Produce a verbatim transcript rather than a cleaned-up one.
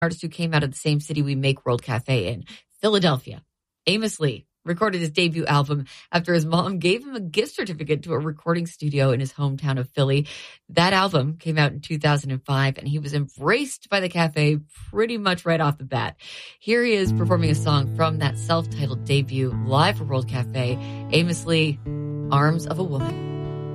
artist who came out of the same city we make World Cafe in, Philadelphia. Amos Lee recorded his debut album after his mom gave him a gift certificate to a recording studio in his hometown of Philly. That album came out in two thousand five, and he was embraced by the cafe pretty much right off the bat. Here he is performing a song from that self-titled debut live for World Cafe. Amos Lee, Arms of a Woman.